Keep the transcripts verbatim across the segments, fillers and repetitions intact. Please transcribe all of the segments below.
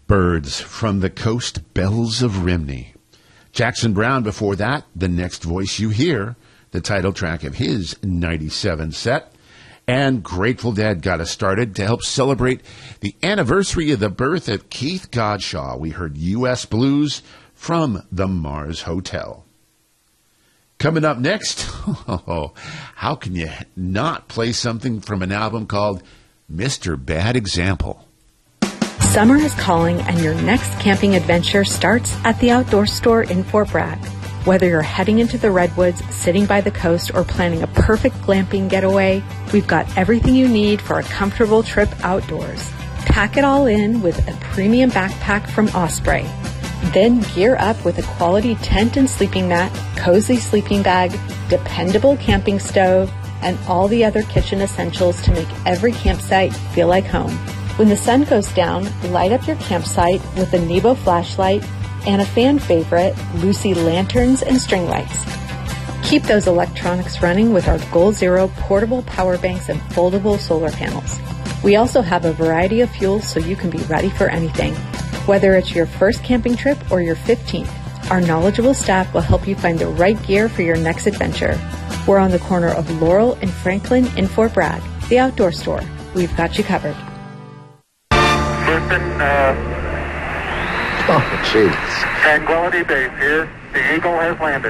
Birds from the Coast, Bells of Rimney. Jackson Browne before that, The Next Voice You Hear, the title track of his ninety-seven set. And Grateful Dead got us started to help celebrate the anniversary of the birth of Keith Godshaw. We heard U S Blues from the Mars Hotel. Coming up next, oh, how can you not play something from an album called Mister Bad Example? Summer is calling, and your next camping adventure starts at the Outdoor Store in Fort Bragg. Whether you're heading into the Redwoods, sitting by the coast, or planning a perfect glamping getaway, we've got everything you need for a comfortable trip outdoors. Pack it all in with a premium backpack from Osprey. Then gear up with a quality tent and sleeping mat, cozy sleeping bag, dependable camping stove, and all the other kitchen essentials to make every campsite feel like home. When the sun goes down, light up your campsite with a Nebo flashlight and a fan favorite, Lucy lanterns and string lights. Keep those electronics running with our Goal Zero portable power banks and foldable solar panels. We also have a variety of fuels so you can be ready for anything. Whether it's your first camping trip or your fifteenth, our knowledgeable staff will help you find the right gear for your next adventure. We're on the corner of Laurel and Franklin in Fort Bragg, the Outdoor Store. We've got you covered. Listen, uh... Oh, jeez. Tranquility Base here. The Eagle has landed.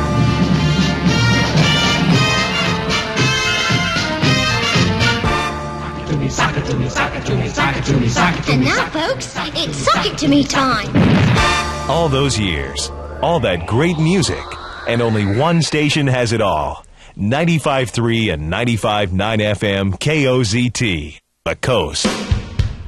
And now, folks, it's Sock It To Me time. All those years, all that great music, and only one station has it all. ninety-five point three and ninety-five point nine F M K O Z T, The Coast.